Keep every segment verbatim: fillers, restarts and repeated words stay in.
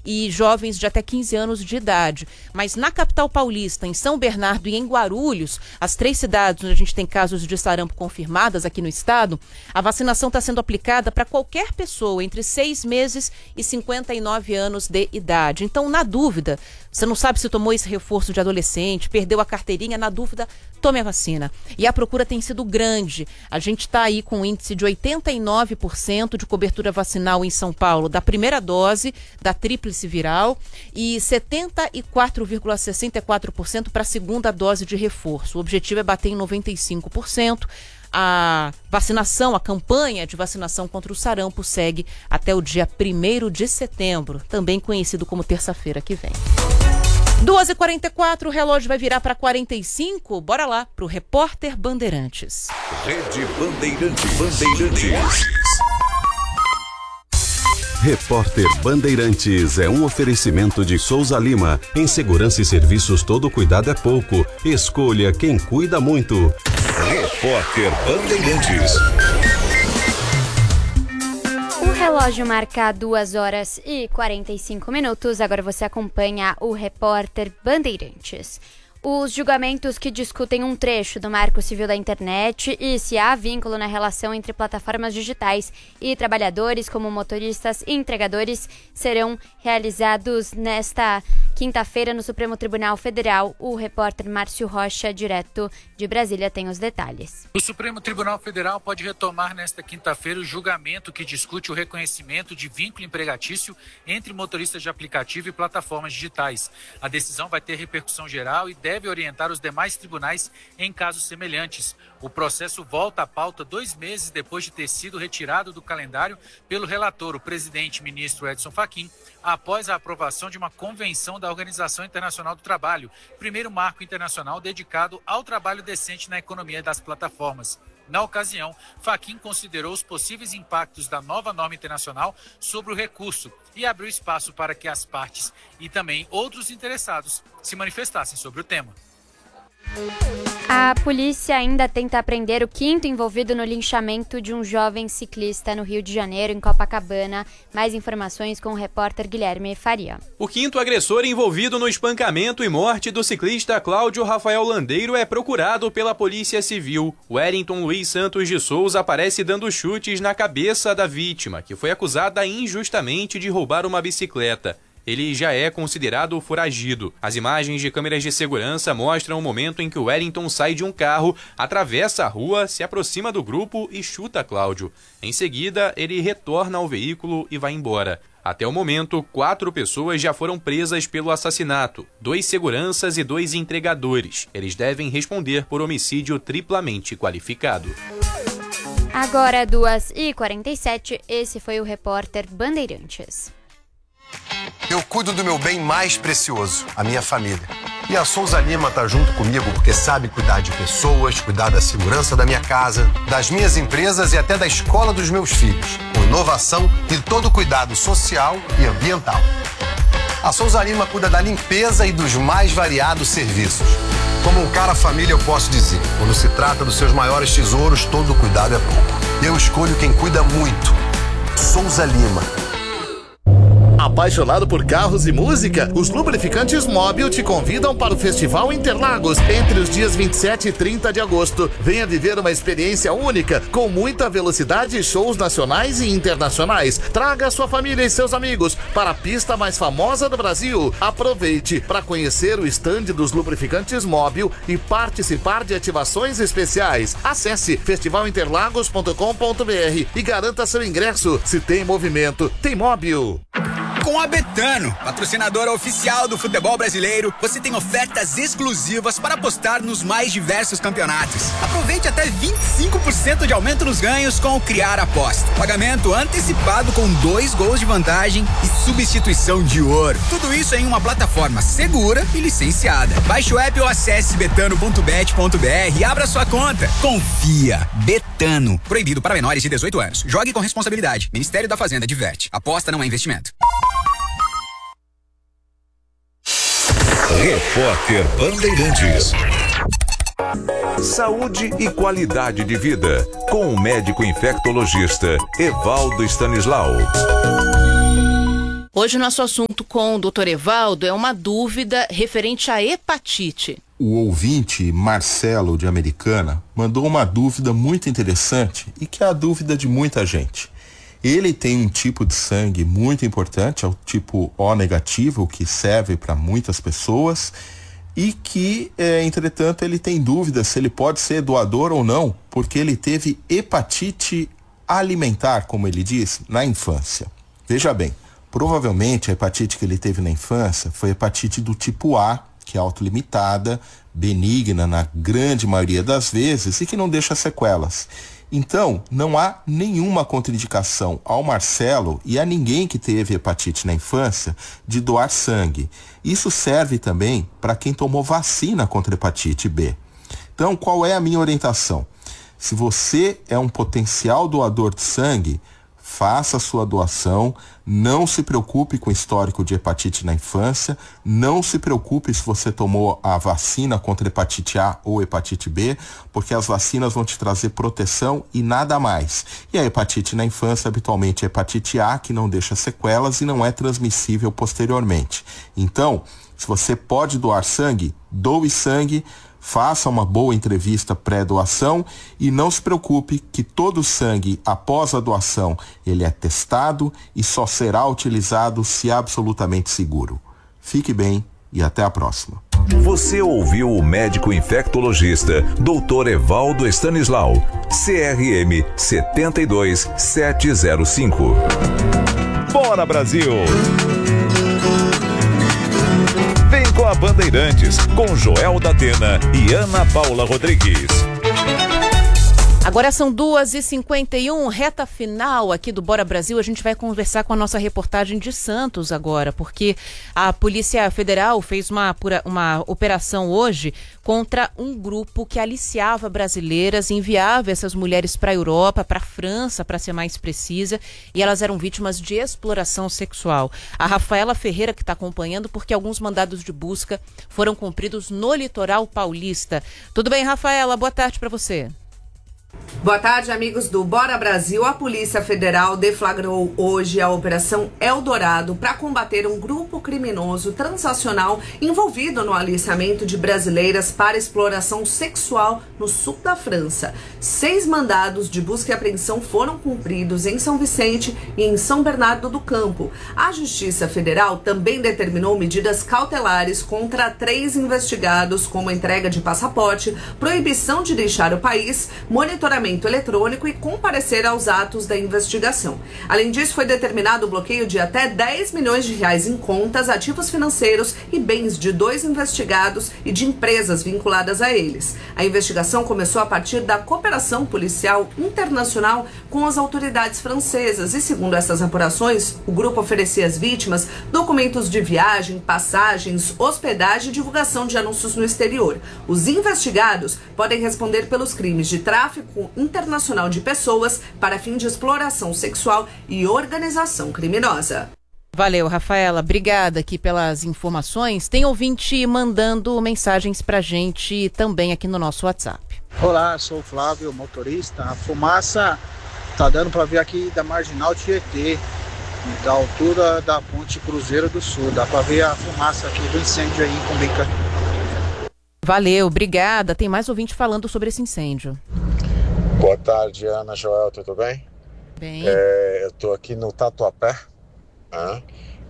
e jovens de até quinze anos de idade. Mas na capital paulista, em São Bernardo e em Guarulhos, as três cidades onde a gente tem casos de sarampo confirmadas aqui no estado, a vacinação está sendo aplicada para qualquer pessoa entre seis meses e cinquenta e nove anos de idade. Então, na dúvida, você não sabe se tomou esse reforço de adolescente, perdeu a carteirinha, na dúvida, tome a vacina. E a procura tem sido grande. A gente está aí com um índice de oitenta e nove por cento de cobertura vacinal em São Paulo da primeira dose, da tríplice viral, e setenta e quatro vírgula sessenta e quatro por cento para a segunda dose de reforço. O objetivo é bater em noventa e cinco por cento. A vacinação, a campanha de vacinação contra o sarampo segue até o dia primeiro de setembro, também conhecido como terça-feira que vem. duas e quarenta e quatro, o relógio vai virar para quarenta e cinco. Bora lá pro Repórter Bandeirantes. Rede Bandeirantes. Bandeirantes. Repórter Bandeirantes é um oferecimento de Souza Lima. Em segurança e serviços, todo cuidado é pouco. Escolha quem cuida muito. Repórter Bandeirantes. O relógio marca duas horas e quarenta e cinco minutos. Agora você acompanha o Repórter Bandeirantes. Os julgamentos que discutem um trecho do Marco Civil da Internet e se há vínculo na relação entre plataformas digitais e trabalhadores como motoristas e entregadores serão realizados nesta quinta-feira no Supremo Tribunal Federal. O repórter Márcio Rocha, direto de Brasília, tem os detalhes. O Supremo Tribunal Federal pode retomar nesta quinta-feira o julgamento que discute o reconhecimento de vínculo empregatício entre motoristas de aplicativo e plataformas digitais. A decisão vai ter repercussão geral e deve orientar os demais tribunais em casos semelhantes. O processo volta à pauta dois meses depois de ter sido retirado do calendário pelo relator, o presidente ministro Edson Fachin, após a aprovação de uma convenção da Organização Internacional do Trabalho, primeiro marco internacional dedicado ao trabalho decente na economia das plataformas. Na ocasião, Fachin considerou os possíveis impactos da nova norma internacional sobre o recurso e abriu espaço para que as partes e também outros interessados se manifestassem sobre o tema. A polícia ainda tenta prender o quinto envolvido no linchamento de um jovem ciclista no Rio de Janeiro, em Copacabana. Mais informações com o repórter Guilherme Faria. O quinto agressor envolvido no espancamento e morte do ciclista Cláudio Rafael Landeiro é procurado pela Polícia Civil. Wellington Luiz Santos de Souza aparece dando chutes na cabeça da vítima, que foi acusada injustamente de roubar uma bicicleta. Ele já é considerado foragido. As imagens de câmeras de segurança mostram o momento em que Wellington sai de um carro, atravessa a rua, se aproxima do grupo e chuta Cláudio. Em seguida, ele retorna ao veículo e vai embora. Até o momento, quatro pessoas já foram presas pelo assassinato, dois seguranças e dois entregadores. Eles devem responder por homicídio triplamente qualificado. Agora, duas e quarenta e sete, esse foi o Repórter Bandeirantes. Eu cuido do meu bem mais precioso, a minha família. E a Souza Lima tá junto comigo porque sabe cuidar de pessoas, cuidar da segurança da minha casa, das minhas empresas e até da escola dos meus filhos, com inovação e todo cuidado social e ambiental. A Souza Lima cuida da limpeza e dos mais variados serviços. Como um cara família, eu posso dizer, quando se trata dos seus maiores tesouros, todo cuidado é pouco. Eu escolho quem cuida muito. Souza Lima. Apaixonado por carros e música? Os Lubrificantes Móbil te convidam para o Festival Interlagos entre os dias vinte e sete e trinta de agosto. Venha viver uma experiência única, com muita velocidade e shows nacionais e internacionais. Traga sua família e seus amigos para a pista mais famosa do Brasil. Aproveite para conhecer o estande dos Lubrificantes Móbil e participar de ativações especiais. Acesse festival interlagos ponto com ponto b r e garanta seu ingresso. Se tem movimento, tem Móbil. Com a Betano, patrocinadora oficial do futebol brasileiro, você tem ofertas exclusivas para apostar nos mais diversos campeonatos. Aproveite até vinte e cinco por cento de aumento nos ganhos com o Criar Aposta. Pagamento antecipado com dois gols de vantagem e substituição de ouro. Tudo isso em uma plataforma segura e licenciada. Baixe o app ou acesse betano ponto bet ponto b r e abra sua conta. Confia. Betano. Proibido para menores de dezoito anos. Jogue com responsabilidade. Ministério da Fazenda diverte. Aposta não é investimento. Repórter Bandeirantes. Saúde e qualidade de vida, com o médico infectologista Evaldo Stanislau. Hoje nosso assunto com o doutor Evaldo é uma dúvida referente à hepatite. O ouvinte Marcelo, de Americana, mandou uma dúvida muito interessante e que é a dúvida de muita gente. Ele tem um tipo de sangue muito importante, é o tipo O negativo, que serve para muitas pessoas, e que, é, entretanto, ele tem dúvida se ele pode ser doador ou não, porque ele teve hepatite alimentar, como ele diz, na infância. Veja bem, provavelmente a hepatite que ele teve na infância foi hepatite do tipo A, que é autolimitada, benigna na grande maioria das vezes e que não deixa sequelas. Então, não há nenhuma contraindicação ao Marcelo e a ninguém que teve hepatite na infância de doar sangue. Isso serve também para quem tomou vacina contra hepatite B. Então, qual é a minha orientação? Se você é um potencial doador de sangue, faça a sua doação, não se preocupe com o histórico de hepatite na infância, não se preocupe se você tomou a vacina contra hepatite A ou hepatite B, porque as vacinas vão te trazer proteção e nada mais. E a hepatite na infância habitualmente é hepatite A, que não deixa sequelas e não é transmissível posteriormente. Então, se você pode doar sangue, doe sangue, faça uma boa entrevista pré-doação e não se preocupe que todo o sangue após a doação ele é testado e só será utilizado se absolutamente seguro. Fique bem e até a próxima. Você ouviu o médico infectologista doutor Evaldo Stanislau, C R M sete dois sete zero cinco. Bora, Brasil! Com a Bandeirantes, com Joel da Atena e Ana Paula Rodrigues. Agora são duas e cinquenta e um, reta final aqui do Bora Brasil. A gente vai conversar com a nossa reportagem de Santos agora, porque a Polícia Federal fez uma, uma operação hoje contra um grupo que aliciava brasileiras, enviava essas mulheres para a Europa, para a França, para ser mais precisa, e elas eram vítimas de exploração sexual. A Rafaela Ferreira que está acompanhando, porque alguns mandados de busca foram cumpridos no litoral paulista. Tudo bem, Rafaela? Boa tarde para você. Boa tarde, amigos do Bora Brasil. A Polícia Federal deflagrou hoje a Operação Eldorado para combater um grupo criminoso transacional envolvido no aliciamento de brasileiras para exploração sexual no sul da França. Seis mandados de busca e apreensão foram cumpridos em São Vicente e em São Bernardo do Campo. A Justiça Federal também determinou medidas cautelares contra três investigados, como entrega de passaporte, proibição de deixar o país, monitoramento eletrônico e comparecer aos atos da investigação. Além disso, foi determinado o bloqueio de até dez milhões de reais em contas, ativos financeiros e bens de dois investigados e de empresas vinculadas a eles. A investigação começou a partir da cooperação policial internacional com as autoridades francesas e, segundo essas apurações, o grupo oferecia às vítimas documentos de viagem, passagens, hospedagem e divulgação de anúncios no exterior. Os investigados podem responder pelos crimes de tráfico internacional de pessoas para fim de exploração sexual e organização criminosa. Valeu, Rafaela. Obrigada aqui pelas informações. Tem ouvinte mandando mensagens pra gente também aqui no nosso WhatsApp. Olá, sou o Flávio, motorista. A fumaça tá dando para ver aqui da Marginal Tietê, da altura da Ponte Cruzeiro do Sul. Dá para ver a fumaça aqui do incêndio aí em Cumbica. Valeu, obrigada. Tem mais ouvinte falando sobre esse incêndio. Boa tarde, Ana, Joel, tudo bem? Bem. É, eu tô aqui no Tatuapé, né?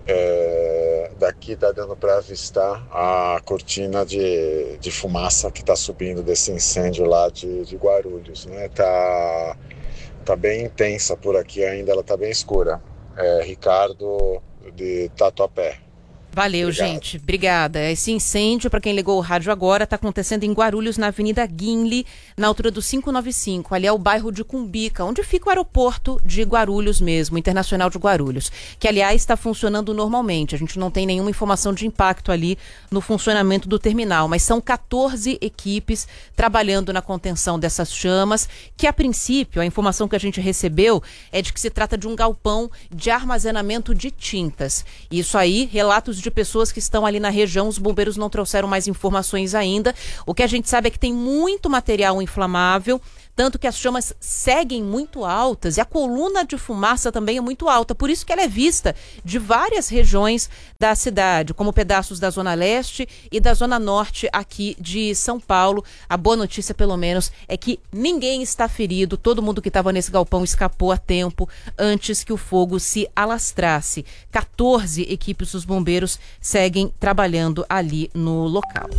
É, daqui tá dando para avistar a cortina de, de fumaça que tá subindo desse incêndio lá de, de Guarulhos, né? Tá, tá bem intensa por aqui ainda, ela tá bem escura. É, Ricardo de Tatuapé. Valeu, Obrigado. gente. Obrigada. Esse incêndio, para quem ligou o rádio agora, está acontecendo em Guarulhos, na Avenida Guinle, na altura do quinhentos e noventa e cinco. Ali é o bairro de Cumbica, onde fica o aeroporto de Guarulhos mesmo, Internacional de Guarulhos, que, aliás, está funcionando normalmente. A gente não tem nenhuma informação de impacto ali no funcionamento do terminal, mas são quatorze equipes trabalhando na contenção dessas chamas, que, a princípio, a informação que a gente recebeu é de que se trata de um galpão de armazenamento de tintas. Isso aí, relatos de de pessoas que estão ali na região, os bombeiros não trouxeram mais informações ainda. O que a gente sabe é que tem muito material inflamável, tanto que as chamas seguem muito altas e a coluna de fumaça também é muito alta, por isso que ela é vista de várias regiões da cidade, como pedaços da Zona Leste e da Zona Norte aqui de São Paulo. A boa notícia, pelo menos, é que ninguém está ferido, todo mundo que estava nesse galpão escapou a tempo antes que o fogo se alastrasse. quatorze equipes dos bombeiros seguem trabalhando ali no local.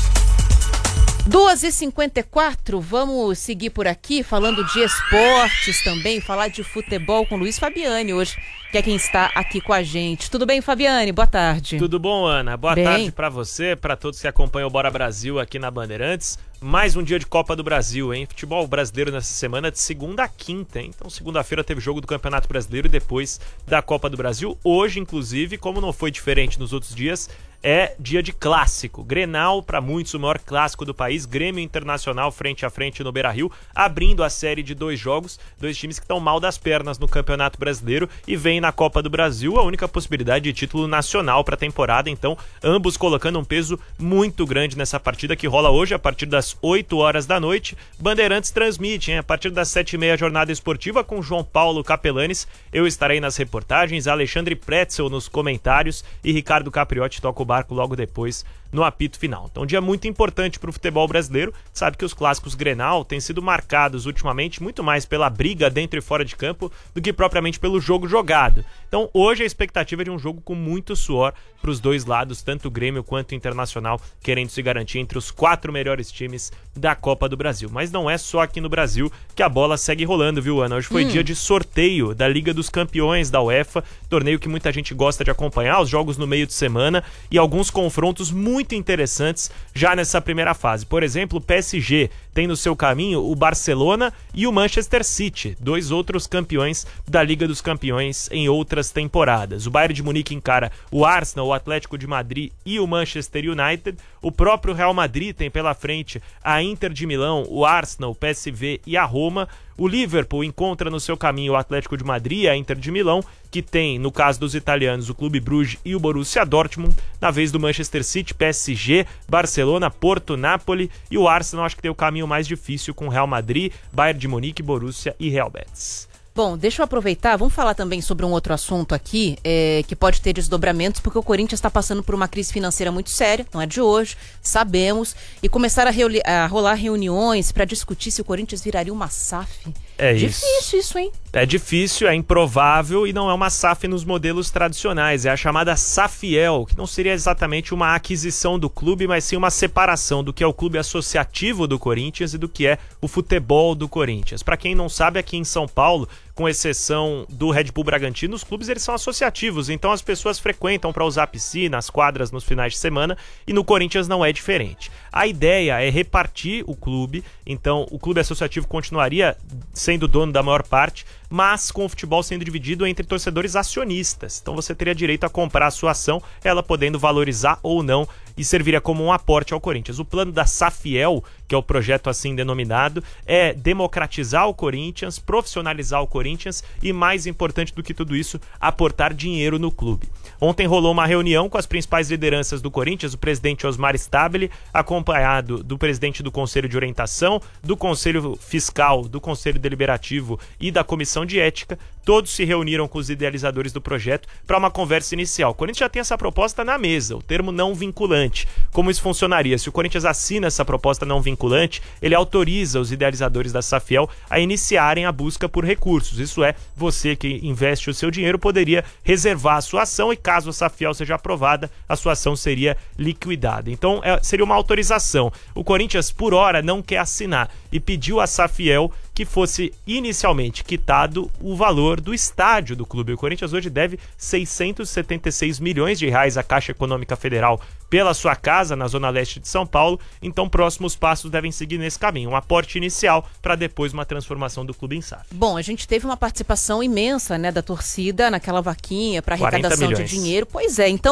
duas e cinquenta e quatro, vamos seguir por aqui falando de esportes também, falar de futebol com Luiz Fabiani hoje, que é quem está aqui com a gente. Tudo bem, Fabiani? Boa tarde. Tudo bom, Ana? Boa bem? tarde para você, para todos que acompanham o Bora Brasil aqui na Bandeirantes. Mais um dia de Copa do Brasil, hein? Futebol brasileiro nessa semana de segunda a quinta, hein? Então, segunda-feira teve jogo do Campeonato Brasileiro e depois da Copa do Brasil. Hoje, inclusive, como não foi diferente nos outros dias, é dia de clássico. Grenal, para muitos, o maior clássico do país. Grêmio Internacional frente a frente no Beira-Rio, abrindo a série de dois jogos. Dois times que estão mal das pernas no Campeonato Brasileiro e vem na Copa do Brasil a única possibilidade de título nacional para a temporada. Então, ambos colocando um peso muito grande nessa partida que rola hoje a partir das oito horas da noite. Bandeirantes transmite, hein? A partir das sete e meia, jornada esportiva com João Paulo Capelanes. Eu estarei nas reportagens, Alexandre Pretzel nos comentários e Ricardo Capriotti toca o barco logo depois no apito final. Então, um dia muito importante para o futebol brasileiro. Sabe que os clássicos Grenal têm sido marcados ultimamente muito mais pela briga dentro e fora de campo do que propriamente pelo jogo jogado. Então, hoje a expectativa é de um jogo com muito suor para os dois lados, tanto o Grêmio quanto o Internacional, querendo se garantir entre os quatro melhores times da Copa do Brasil. Mas não é só aqui no Brasil que a bola segue rolando, viu, Ana? Hoje foi hum. dia de sorteio da Liga dos Campeões da UEFA, torneio que muita gente gosta de acompanhar, os jogos no meio de semana e alguns confrontos muito interessantes já nessa primeira fase. Por exemplo, o P S G tem no seu caminho o Barcelona e o Manchester City, dois outros campeões da Liga dos Campeões em outras temporadas. O Bayern de Munique encara o Arsenal, o Atlético de Madrid e o Manchester United. O próprio Real Madrid tem pela frente a Inter de Milão, o Arsenal, o P S V e a Roma. O Liverpool encontra no seu caminho o Atlético de Madrid e a Inter de Milão, que tem, no caso dos italianos, o Clube Bruges e o Borussia Dortmund. Na vez do Manchester City, P S G, Barcelona, Porto, Napoli e o Arsenal acho que tem o caminho mais difícil com Real Madrid, Bayern de Munique, Borussia e Real Betis. Bom, deixa eu aproveitar, vamos falar também sobre um outro assunto aqui, é, que pode ter desdobramentos, porque o Corinthians está passando por uma crise financeira muito séria, não é de hoje, sabemos, e começaram a, reuni- a rolar reuniões para discutir se o Corinthians viraria uma S A F. É difícil isso. isso, hein? É difícil, é improvável e não é uma S A F nos modelos tradicionais, é a chamada SAFiel, que não seria exatamente uma aquisição do clube, mas sim uma separação do que é o clube associativo do Corinthians e do que é o futebol do Corinthians. Para quem não sabe, aqui em São Paulo, com exceção do Red Bull Bragantino, os clubes eles são associativos, então as pessoas frequentam para usar a piscina, as quadras nos finais de semana, e no Corinthians não é diferente. A ideia é repartir o clube, então o clube associativo continuaria sendo dono da maior parte, mas com o futebol sendo dividido entre torcedores acionistas. Então você teria direito a comprar a sua ação, ela podendo valorizar ou não, e serviria como um aporte ao Corinthians. O plano da SAFiel, que é o projeto assim denominado, é democratizar o Corinthians, profissionalizar o Corinthians e, mais importante do que tudo isso, aportar dinheiro no clube. Ontem rolou uma reunião com as principais lideranças do Corinthians, o presidente Osmar Stabile, acompanhado do presidente do Conselho de Orientação, do Conselho Fiscal, do Conselho Deliberativo e da Comissão de Ética. Todos se reuniram com os idealizadores do projeto para uma conversa inicial. O Corinthians já tem essa proposta na mesa, o termo não vinculante. Como isso funcionaria? Se o Corinthians assina essa proposta não vinculante, ele autoriza os idealizadores da SAFiel a iniciarem a busca por recursos. Isso é, você que investe o seu dinheiro poderia reservar a sua ação e, caso a SAFiel seja aprovada, a sua ação seria liquidada. Então, é, seria uma autorização. O Corinthians, por hora, não quer assinar e pediu à SAFiel que fosse inicialmente quitado o valor do estádio do clube. O Corinthians hoje deve seiscentos e setenta e seis milhões de reais à Caixa Econômica Federal pela sua casa na Zona Leste de São Paulo, então próximos passos devem seguir nesse caminho, um aporte inicial para depois uma transformação do clube em S A F. Bom, a gente teve uma participação imensa, né, da torcida naquela vaquinha para arrecadação de dinheiro, pois é, então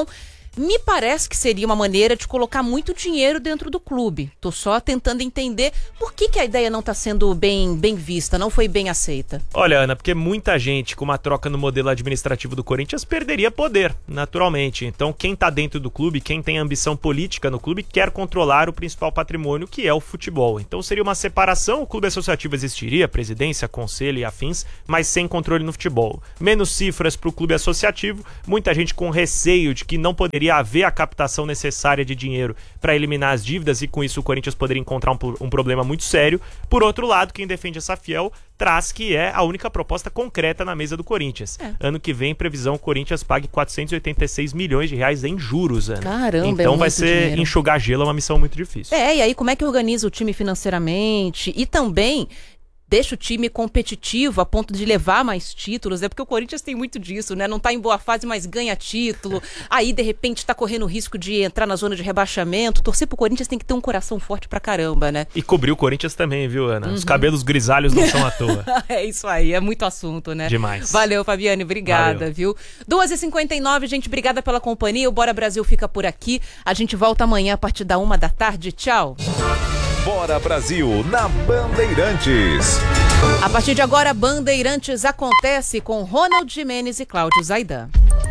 Me parece que seria uma maneira de colocar muito dinheiro dentro do clube. Tô só tentando entender por que, que a ideia não está sendo bem, bem vista, não foi bem aceita. Olha, Ana, porque muita gente, com uma troca no modelo administrativo do Corinthians, perderia poder, naturalmente. Então, quem está dentro do clube, quem tem ambição política no clube, quer controlar o principal patrimônio, que é o futebol. Então, seria uma separação, o clube associativo existiria, presidência, conselho e afins, mas sem controle no futebol. Menos cifras para o clube associativo, muita gente com receio de que não poderia haver a captação necessária de dinheiro para eliminar as dívidas e com isso o Corinthians poderia encontrar um, um problema muito sério. Por outro lado, quem defende essa fiel traz que é a única proposta concreta na mesa do Corinthians. É. Ano que vem, previsão, o Corinthians pague quatrocentos e oitenta e seis milhões de reais em juros, Ana. Caramba, então é vai ser dinheiro. Enxugar gelo, é uma missão muito difícil. É, e aí como é que organiza o time financeiramente e também deixa o time competitivo a ponto de levar mais títulos, é porque o Corinthians tem muito disso, né? Não tá em boa fase, mas ganha título, aí de repente tá correndo o risco de entrar na zona de rebaixamento. Torcer pro Corinthians tem que ter um coração forte pra caramba, né? E cobrir o Corinthians também, viu, Ana? Uhum. Os cabelos grisalhos não são à toa. É isso aí, é muito assunto, né? Demais. Valeu, Fabiane, obrigada, Valeu. viu? duas e cinquenta e nove, gente, obrigada pela companhia, o Bora Brasil fica por aqui, a gente volta amanhã a partir da uma da tarde, tchau! Bora Brasil, na Bandeirantes. A partir de agora, Bandeirantes acontece com Ronald Gimenez e Cláudio Zaidan.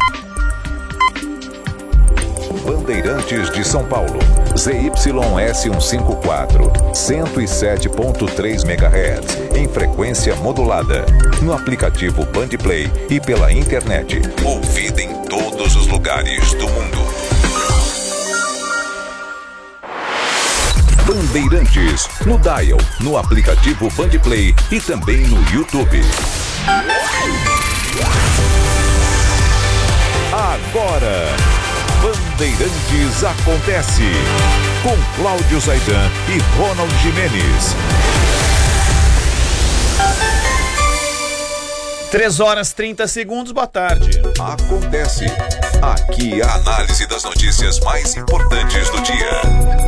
Bandeirantes de São Paulo, Z Y S cento e cinquenta e quatro, cento e sete ponto três megahertz, em frequência modulada, no aplicativo Bandplay e pela internet. Ouvida em todos os lugares do mundo. Bandeirantes, no Dial, no aplicativo Bandplay e também no YouTube. Agora, Bandeirantes acontece com Cláudio Zaidan e Ronald Gimenez. três horas e trinta segundos, boa tarde. Acontece. Aqui a análise das notícias mais importantes do dia.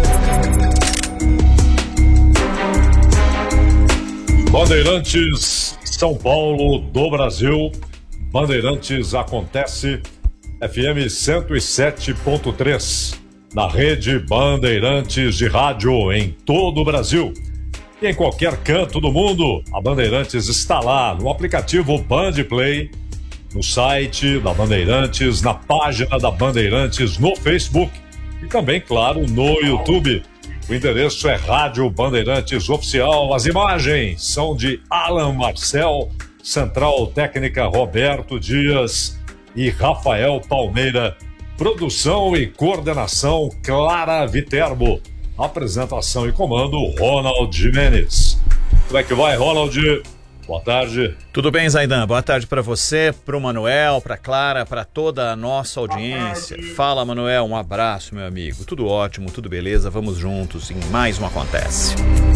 Bandeirantes, São Paulo do Brasil. Bandeirantes acontece, F M cento e sete ponto três, na rede Bandeirantes de rádio em todo o Brasil. E em qualquer canto do mundo, a Bandeirantes está lá no aplicativo Bandplay, no site da Bandeirantes, na página da Bandeirantes no Facebook e também, claro, no YouTube. O endereço é Rádio Bandeirantes Oficial. As imagens são de Alan Marcel, Central Técnica Roberto Dias e Rafael Palmeira. Produção e coordenação Clara Viterbo. Apresentação e comando Ronald Gimenez. Como é que vai, Ronald? Boa tarde. Tudo bem, Zaidan? Boa tarde para você, para o Manuel, para Clara, para toda a nossa audiência. Fala, Manuel, um abraço, meu amigo. Tudo ótimo, tudo beleza, vamos juntos em mais um Acontece.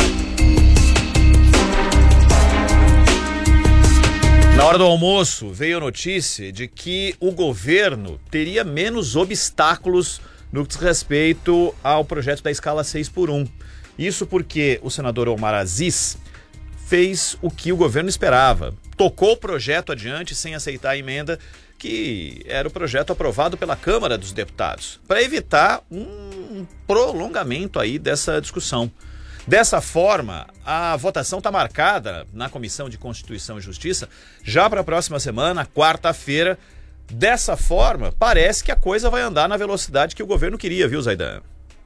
Na hora do almoço veio a notícia de que o governo teria menos obstáculos no que diz respeito ao projeto da escala seis por um. Isso porque o senador Omar Aziz fez o que o governo esperava. Tocou o projeto adiante sem aceitar a emenda, que era o projeto aprovado pela Câmara dos Deputados, para evitar um prolongamento aí dessa discussão. Dessa forma, a votação está marcada na Comissão de Constituição e Justiça já para a próxima semana, quarta-feira. Dessa forma, parece que a coisa vai andar na velocidade que o governo queria, viu, Zaidan?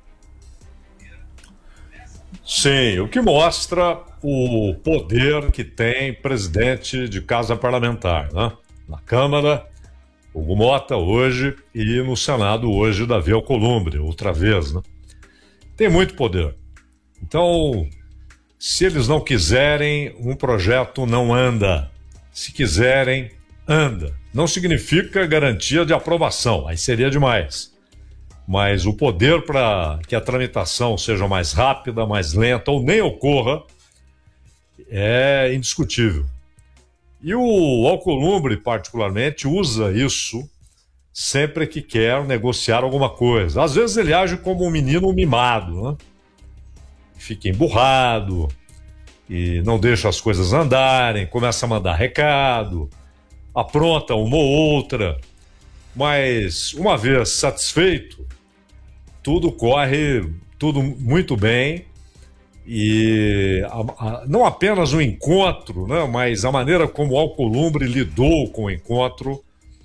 Sim, o que mostra o poder que tem presidente de casa parlamentar, né? Na Câmara, Hugo Mota hoje, e no Senado hoje, Davi Alcolumbre, outra vez, né? Tem muito poder. Então, se eles não quiserem, um projeto não anda. Se quiserem, anda. Não significa garantia de aprovação, aí seria demais. Mas o poder para que a tramitação seja mais rápida, mais lenta ou nem ocorra é indiscutível. E o Alcolumbre, particularmente, usa isso sempre que quer negociar alguma coisa. Às vezes ele age como um menino mimado, né? Fica emburrado e não deixa as coisas andarem, começa a mandar recado, apronta uma ou outra. mas uma vez satisfeito, tudo corre tudo muito bem e a, a, não apenas o encontro, né, mas a maneira como o Alcolumbre lidou com o encontro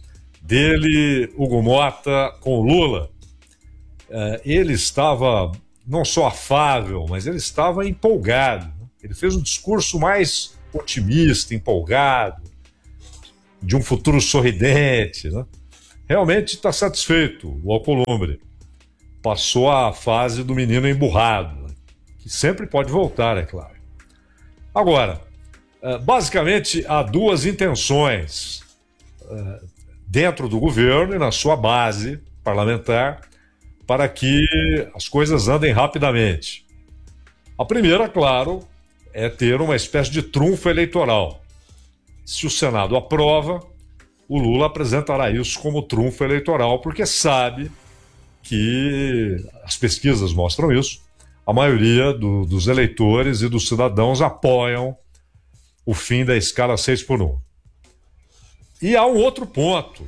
dele, Hugo Mota, com o Lula. É, ele estava não só afável, mas ele estava empolgado. Ele fez um discurso mais otimista, empolgado, de um futuro sorridente, né? Realmente está satisfeito o Alcolumbre. Passou a fase do menino emburrado, né? Que sempre pode voltar, é claro. Agora, basicamente há duas intenções dentro do governo e na sua base parlamentar para que as coisas andem rapidamente. A primeira, claro, é ter uma espécie de trunfo eleitoral. Se o Senado aprova, o Lula apresentará isso como trunfo eleitoral, porque sabe que as pesquisas mostram isso. A maioria do, dos eleitores e dos cidadãos apoiam o fim da escala seis por um. E há um outro ponto.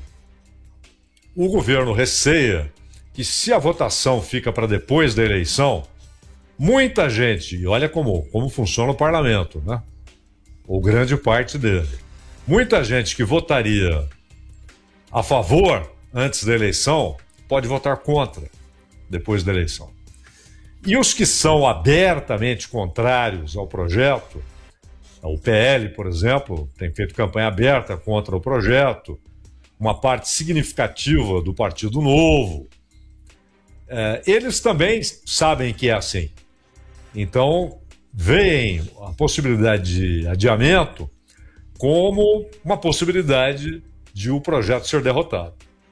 O governo receia que, se a votação fica para depois da eleição, muita gente, e olha como, como funciona o parlamento, né? Ou grande parte dele, muita gente que votaria a favor antes da eleição pode votar contra depois da eleição. E os que são abertamente contrários ao projeto, o P L, por exemplo, tem feito campanha aberta contra o projeto, uma parte significativa do Partido Novo, é, eles também sabem que é assim. Então, veem a possibilidade de adiamento como uma possibilidade de o projeto ser derrotado.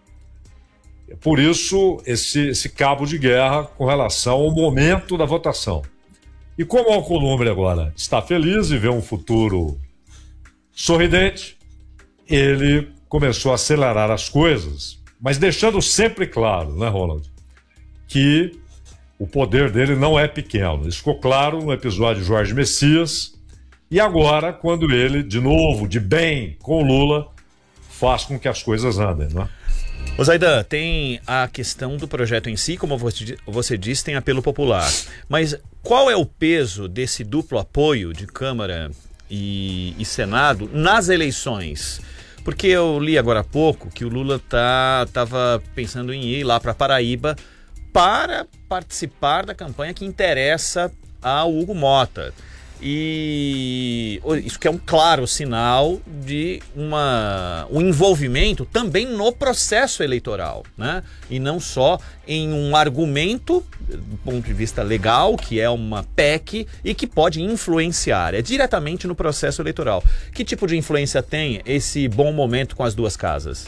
Por isso, esse, esse cabo de guerra com relação ao momento da votação. E como o Alcolumbre agora está feliz e vê um futuro sorridente, ele começou a acelerar as coisas, mas deixando sempre claro, né, Ronald, que o poder dele não é pequeno. Isso ficou claro no episódio Jorge Messias, e agora, quando ele, de novo, de bem com o Lula, faz com que as coisas andem, não é? Ô Zaidan, tem a questão do projeto em si, como você disse, tem apelo popular. Mas qual é o peso desse duplo apoio de Câmara e, e Senado nas eleições? Porque eu li agora há pouco que o Lula tá, tava pensando em ir lá para Paraíba para participar da campanha que interessa ao Hugo Mota. E isso que é um claro sinal de uma, um envolvimento também no processo eleitoral, né? E não só em um argumento do ponto de vista legal, que é uma P E C e que pode influenciar, é diretamente no processo eleitoral. Que tipo de influência tem esse bom momento com as duas casas?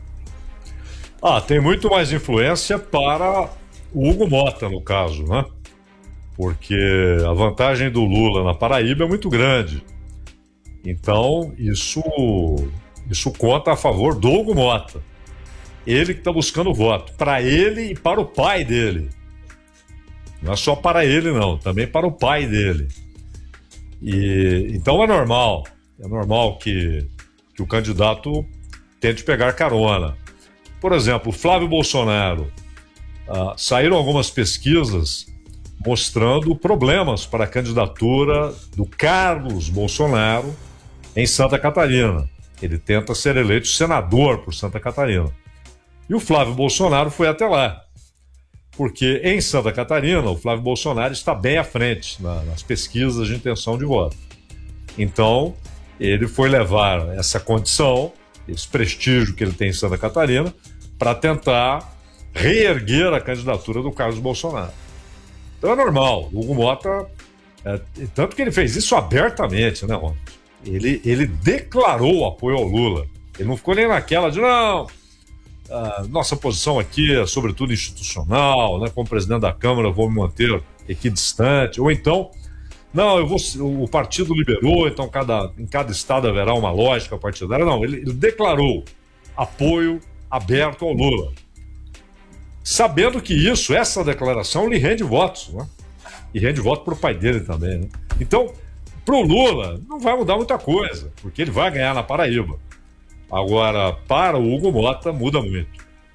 Ah, tem muito mais influência para o Hugo Mota, no caso, né? Porque a vantagem do Lula na Paraíba é muito grande. Então, isso, isso conta a favor do Hugo Mota. Ele que está buscando voto. Para ele e para o pai dele. Não é só para ele, não. Também para o pai dele. E, então é normal. É normal que, que o candidato tente pegar carona. Por exemplo, o Flávio Bolsonaro. Ah, saíram algumas pesquisas mostrando problemas para a candidatura do Carlos Bolsonaro em Santa Catarina. Ele tenta ser eleito senador por Santa Catarina. E o Flávio Bolsonaro foi até lá. Porque em Santa Catarina, o Flávio Bolsonaro está bem à frente na, nas pesquisas de intenção de voto. Então, ele foi levar essa condição, esse prestígio que ele tem em Santa Catarina, para tentar reerguer a candidatura do Carlos Bolsonaro. Então é normal, o Hugo Mota, é, tanto que ele fez isso abertamente, né, Ron? Ele, ele declarou apoio ao Lula. Ele não ficou nem naquela de, não, a nossa posição aqui é sobretudo institucional, né? Como presidente da Câmara eu vou me manter equidistante, ou então, não, eu vou, o partido liberou, então cada, em cada estado haverá uma lógica partidária. Não, ele, ele declarou apoio aberto ao Lula. Sabendo que isso, essa declaração, lhe rende votos, né? E rende voto para o pai dele também, né? Então, para o Lula, não vai mudar muita coisa, porque ele vai ganhar na Paraíba. Agora, para o Hugo Mota, muda muito.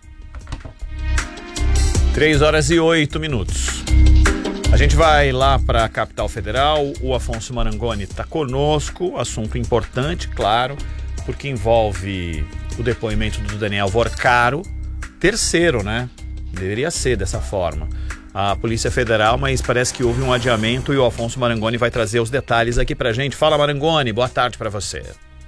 três horas e oito minutos. A gente vai lá para a capital federal. O Afonso Marangoni está conosco. Assunto importante, claro, porque envolve o depoimento do Daniel Vorcaro. Terceiro, né? Deveria ser dessa forma. A Polícia Federal, mas parece que houve um adiamento e o Afonso Marangoni vai trazer os detalhes aqui pra gente. Fala, Marangoni, boa tarde para você.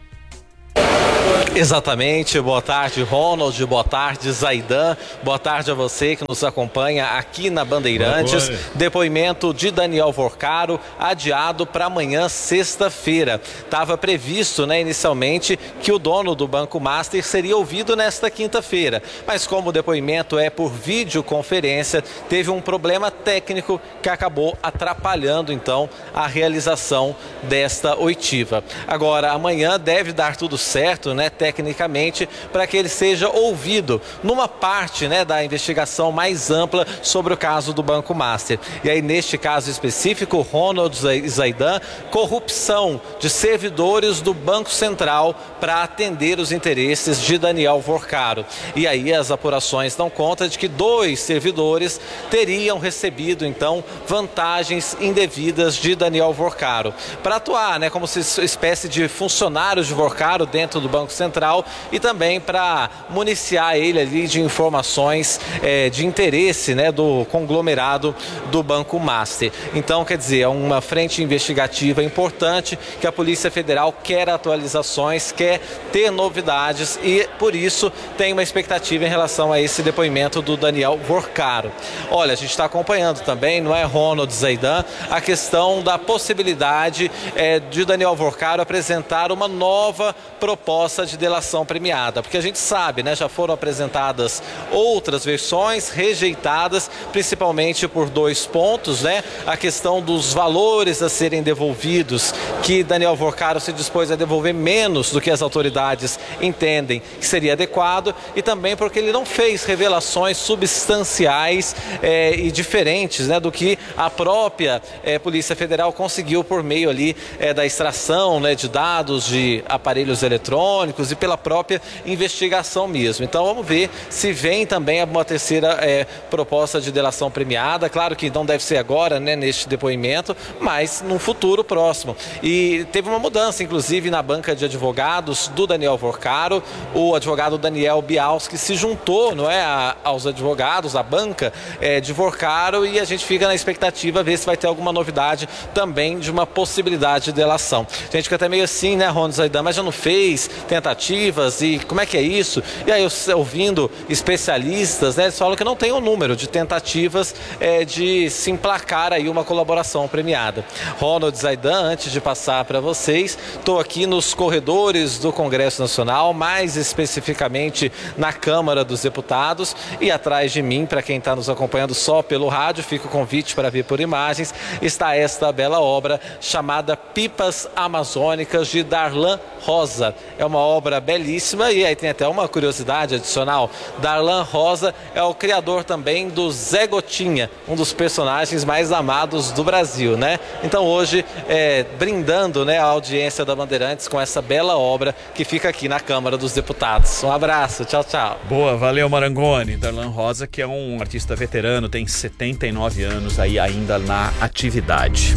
Exatamente, boa tarde Ronald, boa tarde Zaidan, boa tarde a você que nos acompanha aqui na Bandeirantes. Depoimento de Daniel Vorcaro adiado para amanhã, sexta-feira. Estava previsto, né, inicialmente que o dono do Banco Master seria ouvido nesta quinta-feira, mas como o depoimento é por videoconferência, teve um problema técnico que acabou atrapalhando então a realização desta oitiva. Agora, amanhã deve dar tudo certo, né, tecnicamente, para que ele seja ouvido numa parte, né, da investigação mais ampla sobre o caso do Banco Master. E aí, neste caso específico, Ronald Zaidan, corrupção de servidores do Banco Central para atender os interesses de Daniel Vorcaro. E aí as apurações dão conta de que dois servidores teriam recebido, então, vantagens indevidas de Daniel Vorcaro para atuar, né, como se espécie de funcionários de Vorcaro dentro do Banco Central e também para municiar ele ali de informações é, de interesse, né, do conglomerado do Banco Master. Então, quer dizer, é uma frente investigativa importante que a Polícia Federal quer atualizações, quer ter novidades e, por isso, tem uma expectativa em relação a esse depoimento do Daniel Vorcaro. Olha, a gente está acompanhando também, não é, Ronald Zaidan, a questão da possibilidade é, de Daniel Vorcaro apresentar uma nova proposta de delação premiada, porque a gente sabe, né, já foram apresentadas outras versões rejeitadas, principalmente por dois pontos, né, a questão dos valores a serem devolvidos, que Daniel Vorcaro se dispôs a devolver menos do que as autoridades entendem que seria adequado, e também porque ele não fez revelações substanciais é, e diferentes, né, do que a própria é, Polícia Federal conseguiu por meio ali é, da extração, né, de dados de aparelhos eletrônicos e pela própria investigação mesmo. Então vamos ver se vem também uma terceira é, proposta de delação premiada. Claro que não deve ser agora, né, neste depoimento, mas num futuro próximo. E teve uma mudança, inclusive, na banca de advogados do Daniel Vorcaro. O advogado Daniel Bialski se juntou, não é, a, aos advogados, à banca é, de Vorcaro, e a gente fica na expectativa ver se vai ter alguma novidade também de uma possibilidade de delação. A gente fica até meio assim, né, Ronald Zaidan, mas já não fez tentativas e como é que é isso? E aí, eu, ouvindo especialistas, né, eles falam que não tem o um número de tentativas é, de se emplacar aí uma colaboração premiada. Ronald Zaidan, antes de passar para vocês, estou aqui nos corredores do Congresso Nacional, mais especificamente na Câmara dos Deputados, e atrás de mim, para quem está nos acompanhando só pelo rádio, fica o convite para ver por imagens, está esta bela obra chamada Pipas Amazônicas, de Darlan Rosa. É uma obra belíssima e aí tem até uma curiosidade adicional. Darlan Rosa é o criador também do Zé Gotinha, um dos personagens mais amados do Brasil, né? Então hoje, é, brindando, né, a audiência da Bandeirantes com essa bela obra que fica aqui na Câmara dos Deputados. Um abraço, tchau, tchau. Boa, valeu, Marangoni. Darlan Rosa, que é um artista veterano, tem setenta e nove anos aí ainda na atividade.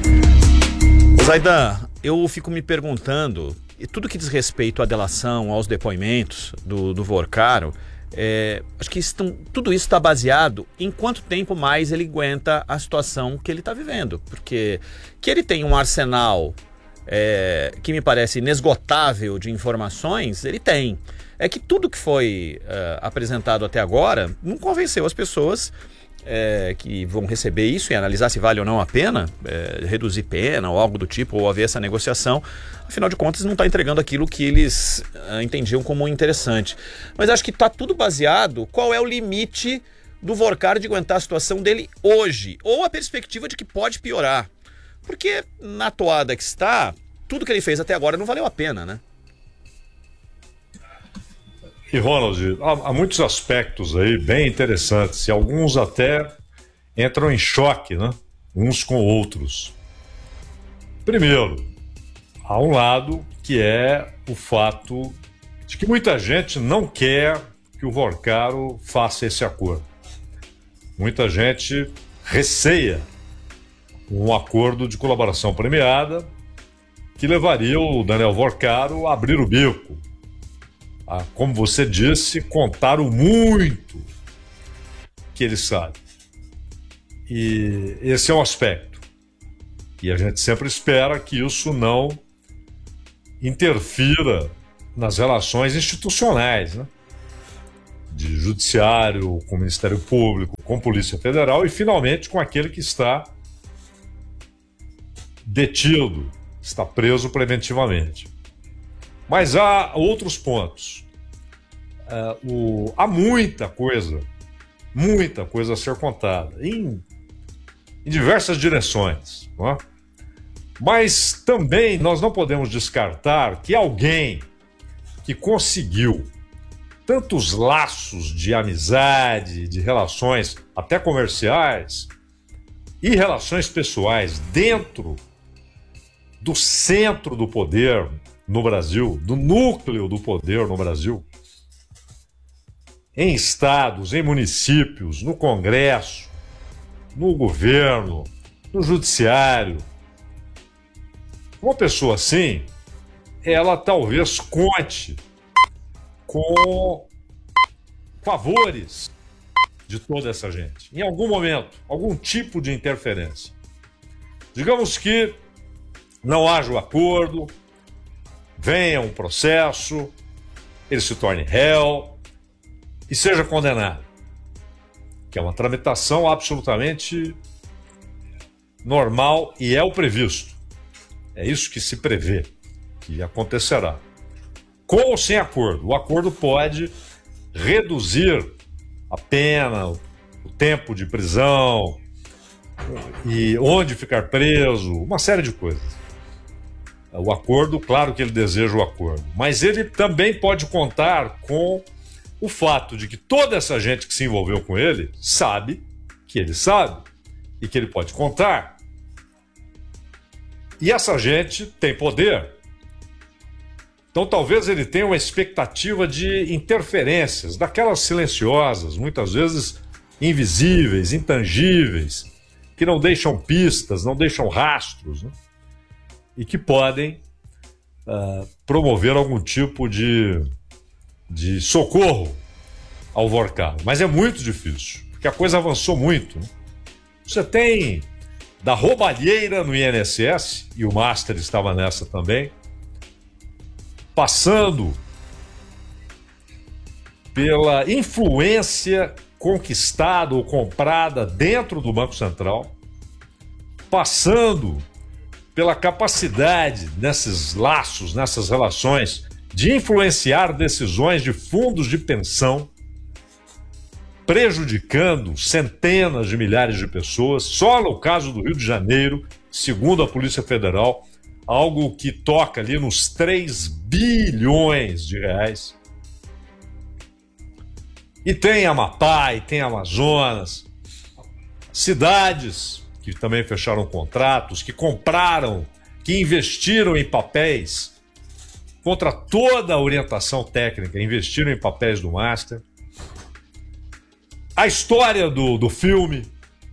Zaidan, eu fico me perguntando, e tudo que diz respeito à delação, aos depoimentos do, do Vorcaro, é, acho que estão, tudo isso está baseado em quanto tempo mais ele aguenta a situação que ele está vivendo. Porque que ele tem um arsenal é, que me parece inesgotável de informações, ele tem. É que tudo que foi é, apresentado até agora não convenceu as pessoas É, que vão receber isso e analisar se vale ou não a pena, é, reduzir pena ou algo do tipo, ou haver essa negociação. Afinal de contas, não está entregando aquilo que eles é, entendiam como interessante. Mas acho que está tudo baseado qual é o limite do Vorcaro de aguentar a situação dele hoje, ou a perspectiva de que pode piorar. Porque na toada que está, tudo que ele fez até agora não valeu a pena, né? E, Ronald, há, há muitos aspectos aí bem interessantes e alguns até entram em choque, né, uns com outros. Primeiro, há um lado que é o fato de que muita gente não quer que o Vorcaro faça esse acordo. Muita gente receia um acordo de colaboração premiada que levaria o Daniel Vorcaro a abrir o bico, a, como você disse, contar o muito que ele sabe. E esse é um aspecto. E a gente sempre espera que isso não interfira nas relações institucionais, né? De judiciário, com o Ministério Público, com a Polícia Federal e, finalmente, com aquele que está detido, está preso preventivamente. Mas há outros pontos. Uh, o, há muita coisa, muita coisa a ser contada, em, em diversas direções, não é? Mas também nós não podemos descartar que alguém que conseguiu tantos laços de amizade, de relações até comerciais e relações pessoais dentro do centro do poder no Brasil, do núcleo do poder no Brasil, em estados, em municípios, no Congresso, no governo, no judiciário. Uma pessoa assim, ela talvez conte com favores de toda essa gente. Em algum momento, algum tipo de interferência. Digamos que não haja o acordo, venha um processo, ele se torne réu e seja condenado. Que é uma tramitação absolutamente normal e é o previsto. É isso que se prevê, que acontecerá. Com ou sem acordo. O acordo pode reduzir a pena, o tempo de prisão, e onde ficar preso, uma série de coisas. O acordo, claro que ele deseja o acordo, mas ele também pode contar com o fato de que toda essa gente que se envolveu com ele sabe que ele sabe e que ele pode contar. E essa gente tem poder. Então talvez ele tenha uma expectativa de interferências, daquelas silenciosas, muitas vezes invisíveis, intangíveis, que não deixam pistas, não deixam rastros, né? E que podem uh, promover algum tipo de, de socorro ao Vorcaro. Mas é muito difícil, porque a coisa avançou muito, né? Você tem da roubalheira no I N S S, e o Master estava nessa também, passando pela influência conquistada ou comprada dentro do Banco Central, passando pela capacidade nesses laços, nessas relações, de influenciar decisões de fundos de pensão, prejudicando centenas de milhares de pessoas. Só no caso do Rio de Janeiro, segundo a Polícia Federal, algo que toca ali nos três bilhões de reais. E tem Amapá, e tem Amazonas, cidades que também fecharam contratos, que compraram, que investiram em papéis contra toda a orientação técnica, investiram em papéis do Master. A história do, do filme,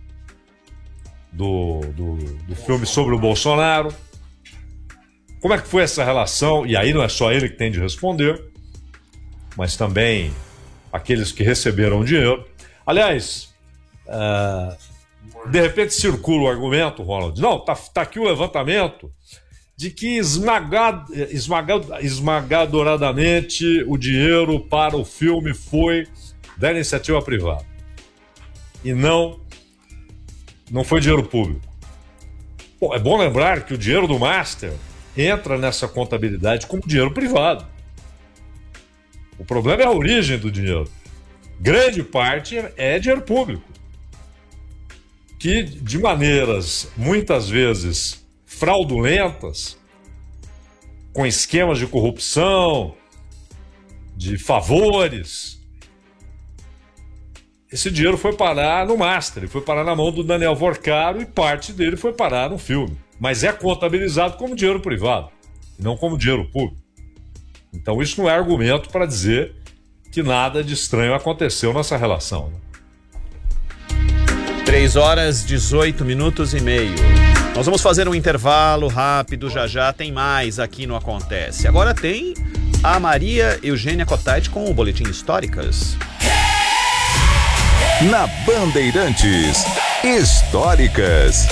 do, do, do filme sobre o Bolsonaro. Como é que foi essa relação? E aí não é só ele que tem de responder, mas também aqueles que receberam dinheiro. Aliás, uh, de repente circula o argumento, Ronald, não, tá, tá aqui o levantamento de que esmagad, esmagad, esmagadoradamente o dinheiro para o filme foi da iniciativa privada. E não, não foi dinheiro público. Bom, é bom lembrar que o dinheiro do Master entra nessa contabilidade como dinheiro privado. O problema é a origem do dinheiro. Grande parte é dinheiro público, que de maneiras muitas vezes fraudulentas, com esquemas de corrupção, de favores, esse dinheiro foi parar no Master, foi parar na mão do Daniel Vorcaro e parte dele foi parar no filme. Mas é contabilizado como dinheiro privado, não como dinheiro público. Então isso não é argumento para dizer que nada de estranho aconteceu nessa relação. Né? três horas, dezoito minutos e meio. Nós vamos fazer um intervalo rápido, já já tem mais aqui no Acontece. Agora tem a Maria Eugênia Cotati com o Boletim Históricas. Na Bandeirantes, Históricas.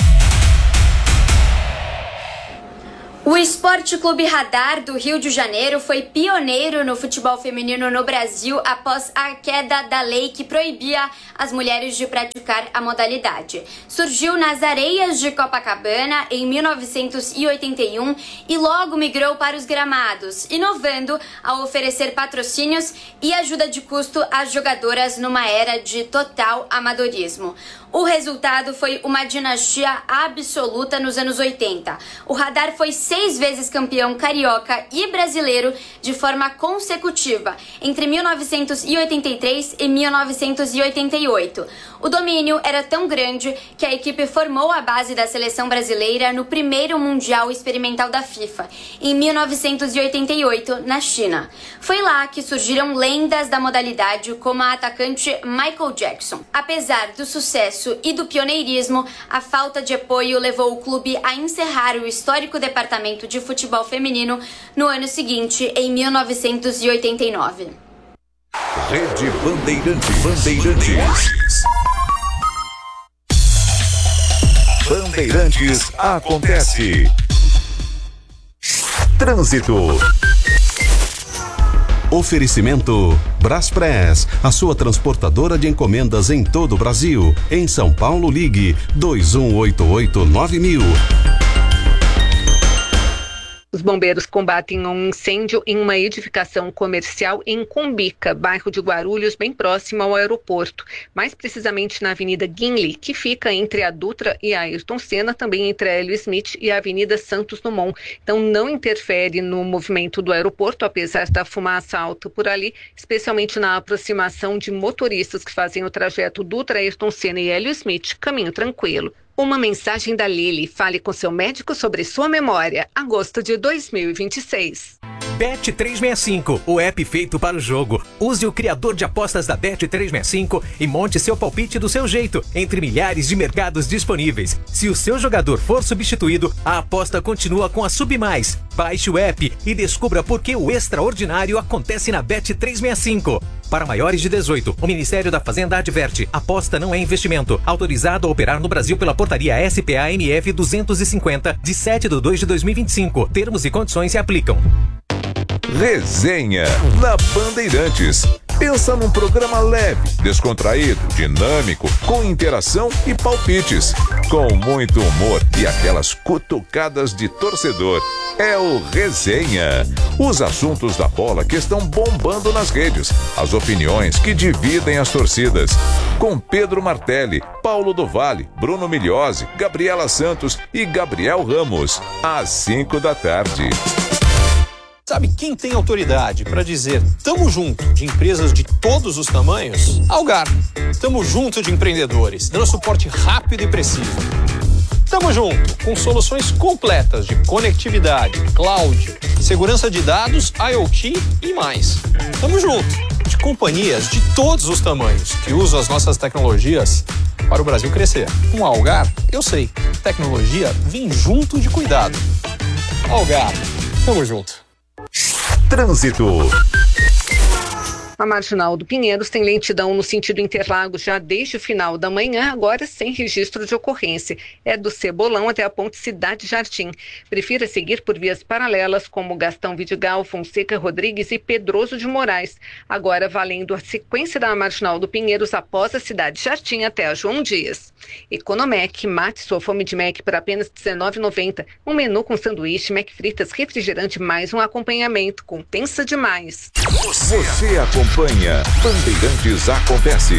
O Esporte Clube Radar do Rio de Janeiro foi pioneiro no futebol feminino no Brasil após a queda da lei que proibia as mulheres de praticar a modalidade. Surgiu nas areias de Copacabana em mil novecentos e oitenta e um e logo migrou para os gramados, inovando ao oferecer patrocínios e ajuda de custo às jogadoras numa era de total amadorismo. O resultado foi uma dinastia absoluta nos anos oitenta. O Radar foi seis vezes campeão carioca e brasileiro de forma consecutiva, entre mil novecentos e oitenta e três e mil novecentos e oitenta e oito. O domínio era tão grande que a equipe formou a base da seleção brasileira no primeiro Mundial Experimental da FIFA, em mil novecentos e oitenta e oito, na China. Foi lá que surgiram lendas da modalidade como a atacante Michael Jackson. Apesar do sucesso e do pioneirismo, a falta de apoio levou o clube a encerrar o histórico departamento de futebol feminino no ano seguinte, em mil novecentos e oitenta e nove. Rede Bandeirantes. Bandeirantes. Bandeirantes acontece. Trânsito. Oferecimento Braspress, a sua transportadora de encomendas em todo o Brasil. Em São Paulo, ligue dois um oito oito nove mil. Os bombeiros combatem um incêndio em uma edificação comercial em Cumbica, bairro de Guarulhos, bem próximo ao aeroporto. Mais precisamente na Avenida Guinle, que fica entre a Dutra e a Ayrton Senna, também entre a Hélio Smith e a Avenida Santos Dumont. Então não interfere no movimento do aeroporto, apesar da fumaça alta por ali, especialmente na aproximação de motoristas que fazem o trajeto Dutra, Ayrton Senna e Hélio Smith, caminho tranquilo. Uma mensagem da Lili. Fale com seu médico sobre sua memória. Agosto de dois mil e vinte e seis. Bet trezentos e sessenta e cinco, o app feito para o jogo. Use o criador de apostas da Bet trezentos e sessenta e cinco e monte seu palpite do seu jeito, entre milhares de mercados disponíveis. Se o seu jogador for substituído, a aposta continua com a Submais. Baixe o app e descubra por que o extraordinário acontece na Bet trezentos e sessenta e cinco. Para maiores de dezoito, o Ministério da Fazenda adverte: aposta não é investimento. Autorizado a operar no Brasil pela portaria S P A M F duzentos e cinquenta, de sete de dois de dois mil e vinte e cinco. Termos e condições se aplicam. Resenha na Bandeirantes. Pensa num programa leve, descontraído, dinâmico, com interação e palpites, com muito humor e aquelas cutucadas de torcedor. É o Resenha. Os assuntos da bola que estão bombando nas redes, as opiniões que dividem as torcidas. Com Pedro Martelli, Paulo do Vale, Bruno Migliosi, Gabriela Santos e Gabriel Ramos. Às cinco da tarde. Sabe quem tem autoridade para dizer tamo junto de empresas de todos os tamanhos? Algar. Tamo junto de empreendedores, dando suporte rápido e preciso. Tamo junto com soluções completas de conectividade, cloud, segurança de dados, IoT e mais. Tamo junto de companhias de todos os tamanhos que usam as nossas tecnologias para o Brasil crescer. Com a Algar, eu sei, tecnologia vem junto de cuidado. Algar, tamo junto. Trânsito. A Marginal do Pinheiros tem lentidão no sentido Interlagos já desde o final da manhã, agora sem registro de ocorrência. É do Cebolão até a ponte Cidade Jardim. Prefira seguir por vias paralelas como Gastão Vidigal, Fonseca Rodrigues e Pedroso de Moraes. Agora valendo a sequência da Marginal do Pinheiros após a Cidade Jardim até a João Dias. Economec, mate sua fome de Mac por apenas dezenove reais e noventa centavos. Um menu com sanduíche, Mac fritas, refrigerante mais um acompanhamento. Compensa demais. Você acompanha Bandeirantes Acontece.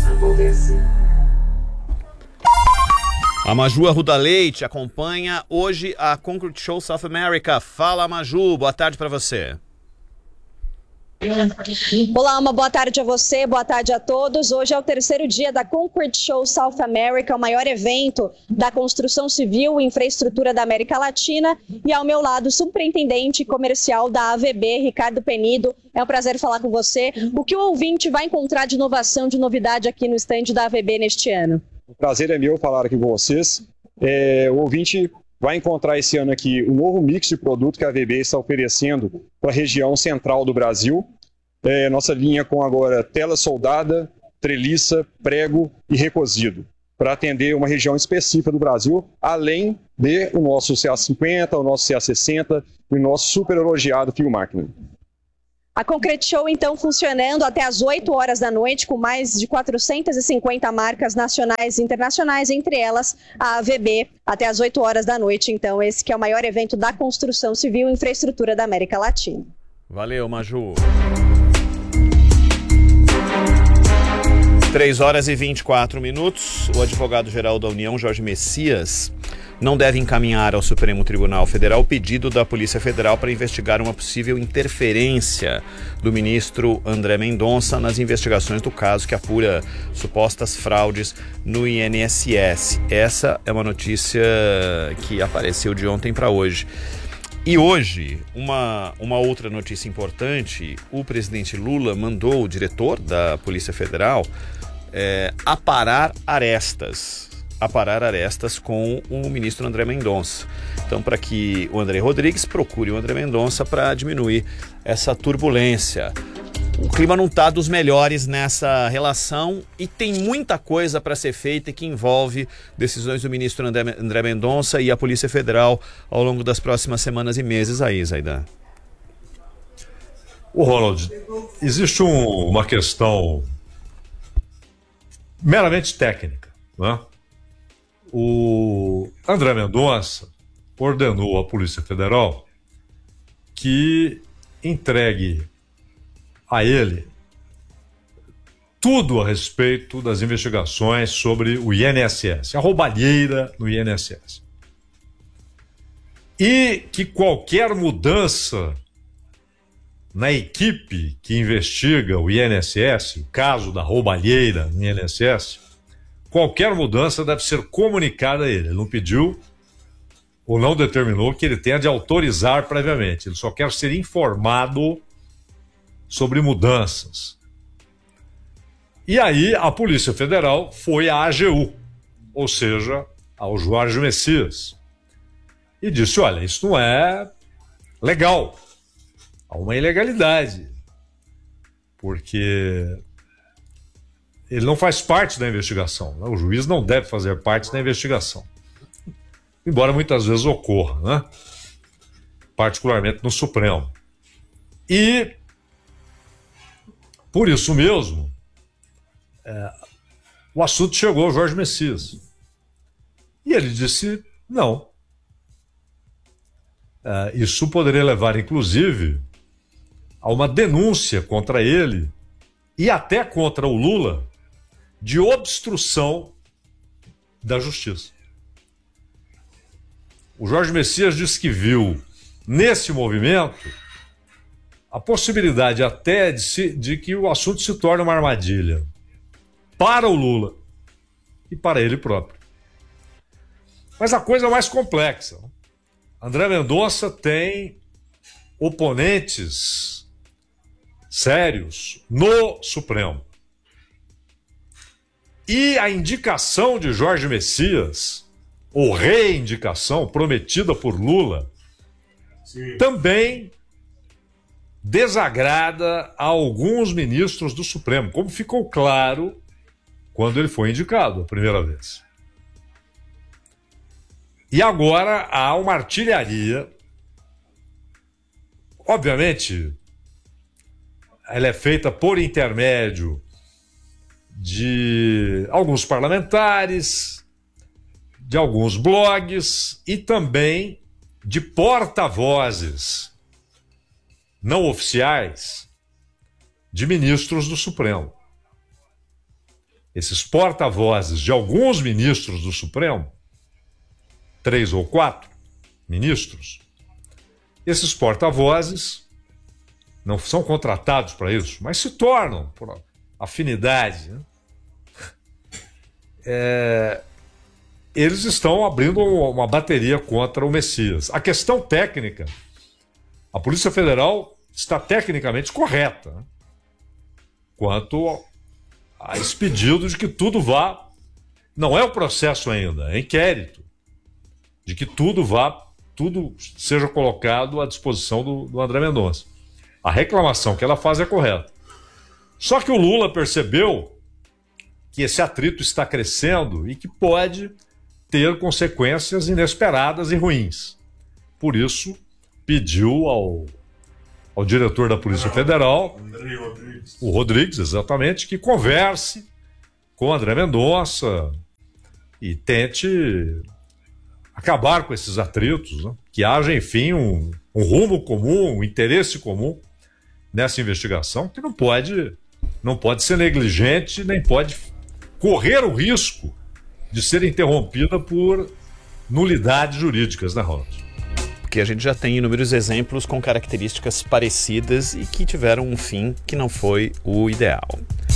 A Maju Arruda Leite acompanha hoje a Concrete Show South America. Fala, Maju, boa tarde para você. Olá, uma boa tarde a você, boa tarde a todos. Hoje é o terceiro dia da Concrete Show South America, o maior evento da construção civil e infraestrutura da América Latina. E ao meu lado, o superintendente comercial da A V B, Ricardo Penido. É um prazer falar com você. O que o ouvinte vai encontrar de inovação, de novidade aqui no estande da A V B neste ano? O prazer é meu falar aqui com vocês. É, o ouvinte vai encontrar esse ano aqui um novo mix de produto que a A V B está oferecendo para a região central do Brasil. É, nossa linha com agora tela soldada, treliça, prego e recosido, para atender uma região específica do Brasil, além de o nosso C A cinquenta, o nosso C A sessenta e o nosso super elogiado fio máquina. A Concrete Show, então, funcionando até às oito horas da noite, com mais de quatrocentas e cinquenta marcas nacionais e internacionais, entre elas a A V B, até às oito horas da noite. Então, esse que é o maior evento da construção civil e infraestrutura da América Latina. Valeu, Maju. três horas e vinte e quatro minutos. O advogado-geral da União, Jorge Messias, não deve encaminhar ao Supremo Tribunal Federal o pedido da Polícia Federal para investigar uma possível interferência do ministro André Mendonça nas investigações do caso que apura supostas fraudes no I N S S. Essa é uma notícia que apareceu de ontem para hoje. E hoje, uma, uma outra notícia importante: o presidente Lula mandou o diretor da Polícia Federal é, aparar arestas. aparar arestas com o ministro André Mendonça. Então, para que o André Rodrigues procure o André Mendonça para diminuir essa turbulência. O clima não está dos melhores nessa relação e tem muita coisa para ser feita que envolve decisões do ministro André, André Mendonça e a Polícia Federal ao longo das próximas semanas e meses aí, Zaidan. O Ronald, existe um, uma questão meramente técnica, né? O André Mendonça ordenou à Polícia Federal que entregue a ele tudo a respeito das investigações sobre o I N S S, a roubalheira no I N S S. E que qualquer mudança na equipe que investiga o I N S S, o caso da roubalheira no I N S S, qualquer mudança deve ser comunicada a ele. Ele não pediu ou não determinou que ele tenha de autorizar previamente. Ele só quer ser informado sobre mudanças. E aí a Polícia Federal foi à A G U, ou seja, ao Jorge Messias, e disse: olha, isso não é legal. Há uma ilegalidade. Porque ele não faz parte da investigação, né? O juiz não deve fazer parte da investigação. Embora muitas vezes ocorra, né? Particularmente no Supremo. E, por isso mesmo, é, o assunto chegou ao Jorge Messias. E ele disse não. É, isso poderia levar, inclusive, a uma denúncia contra ele e até contra o Lula de obstrução da justiça. O Jorge Messias disse que viu nesse movimento a possibilidade até de, se, de que o assunto se torne uma armadilha para o Lula e para ele próprio. Mas a coisa é mais complexa. André Mendonça tem oponentes sérios no Supremo. E a indicação de Jorge Messias, ou reindicação prometida por Lula, sim, também desagrada a alguns ministros do Supremo, como ficou claro quando ele foi indicado a primeira vez. E agora há uma artilharia. Obviamente, ela é feita por intermédio de alguns parlamentares, de alguns blogs e também de porta-vozes não oficiais de ministros do Supremo. Esses porta-vozes de alguns ministros do Supremo, três ou quatro ministros, esses porta-vozes não são contratados para isso, mas se tornam por afinidade, né? É, eles estão abrindo uma bateria contra o Messias. A questão técnica, a Polícia Federal está tecnicamente correta, né? Quanto a esse pedido de que tudo vá, não é o processo ainda, é inquérito, de que tudo vá, tudo seja colocado à disposição do, do André Mendonça. A reclamação que ela faz é correta. Só que o Lula percebeu que esse atrito está crescendo e que pode ter consequências inesperadas e ruins. Por isso, pediu ao, ao diretor da Polícia Federal, o Rodrigues, exatamente, que converse com André Mendonça e tente acabar com esses atritos, né? Que haja, enfim, um, um rumo comum, um interesse comum nessa investigação, que não pode, não pode ser negligente, nem pode correr o risco de ser interrompida por nulidades jurídicas, né, Ronald? Porque a gente já tem inúmeros exemplos com características parecidas e que tiveram um fim que não foi o ideal.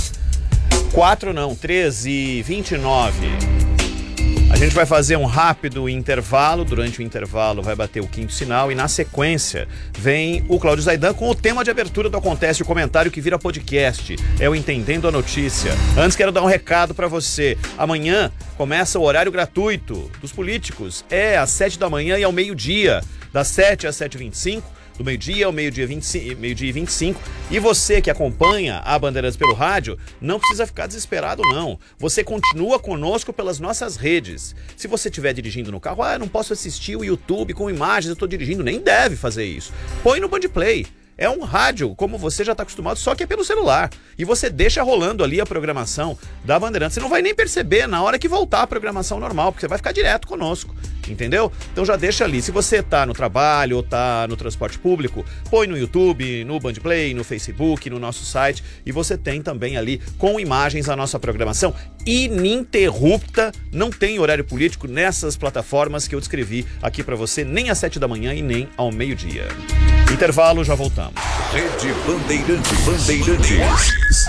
quatro não, treze e vinte e nove. A gente vai fazer um rápido intervalo. Durante o intervalo vai bater o quinto sinal e na sequência vem o Cláudio Zaidan com o tema de abertura do Acontece, o comentário que vira podcast. É o Entendendo a Notícia. Antes quero dar um recado para você. Amanhã começa o horário gratuito dos políticos. É às sete da manhã e ao meio-dia. Das sete às sete e vinte e cinco. Do meio-dia ao meio-dia meio-dia e vinte e cinco. E você que acompanha a Bandeirantes pelo rádio, não precisa ficar desesperado, não. Você continua conosco pelas nossas redes. Se você estiver dirigindo no carro, ah, eu não posso assistir o YouTube com imagens, eu estou dirigindo, nem deve fazer isso. Põe no Bandplay. É um rádio, como você já está acostumado, só que é pelo celular. E você deixa rolando ali a programação da Bandeirantes. Você não vai nem perceber na hora que voltar a programação normal, porque você vai ficar direto conosco. Entendeu? Então já deixa ali. Se você tá no trabalho ou tá no transporte público, põe no YouTube, no Bandplay, no Facebook, no nosso site. E você tem também ali com imagens a nossa programação ininterrupta. Não tem horário político nessas plataformas que eu descrevi aqui para você, nem às sete da manhã e nem ao meio-dia. Intervalo, já voltamos. Rede Bandeirantes. Bandeirantes.